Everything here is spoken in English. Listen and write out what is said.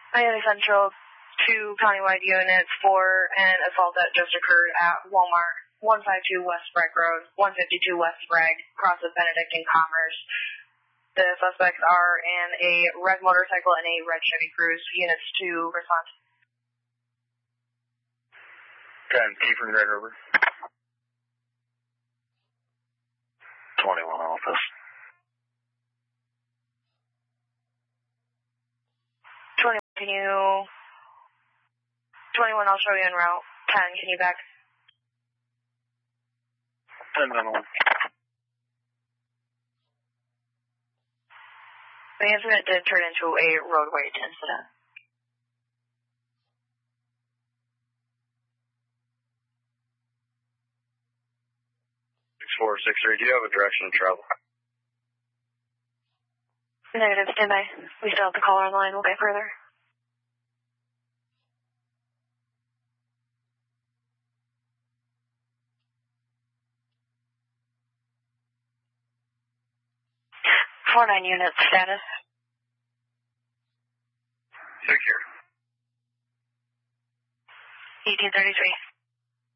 Miami Central, 2 countywide units for an assault that just occurred at Walmart, 152 West Sprague Road, 152 West Sprague, across with Benedict and Commerce. The suspects are in a red motorcycle and a red Chevy Cruze. Units to respond. 10, key from Red River. 21 office. 21, can you... 21, I'll show you en route. 10, can you back? 10, 1. The incident did turn into a roadway incident. 6463, do you have a direction of travel? Negative, stand by. We still have the caller on the line. We'll get further. Four 9 units, status. Secure. 1833.